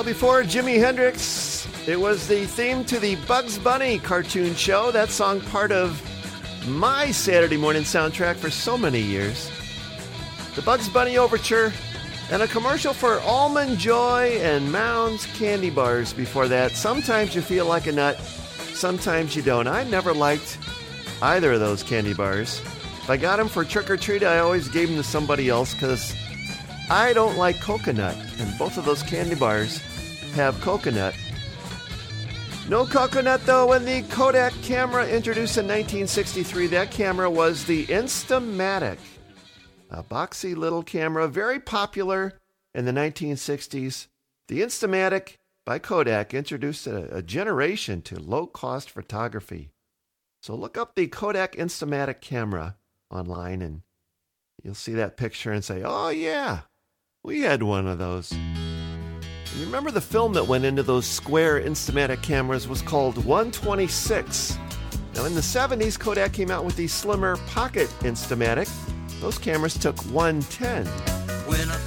Well, before Jimi Hendrix, it was the theme to the Bugs Bunny cartoon show. That song part of my Saturday morning soundtrack for so many years. The Bugs Bunny Overture and a commercial for Almond Joy and Mounds candy bars before that. Sometimes you feel like a nut, sometimes you don't. I never liked either of those candy bars. If I got them for trick-or-treat, I always gave them to somebody else because I don't like coconut, and both of those candy bars have coconut. No coconut, though, when the Kodak camera introduced in 1963. That camera was the Instamatic, a boxy little camera, very popular in the 1960s. The Instamatic by Kodak introduced a generation to low-cost photography. So look up the Kodak Instamatic camera online, and you'll see that picture and say, oh, yeah, we had one of those. You remember the film that went into those square Instamatic cameras was called 126. Now in the 70s, Kodak came out with the slimmer pocket Instamatic. Those cameras took 110.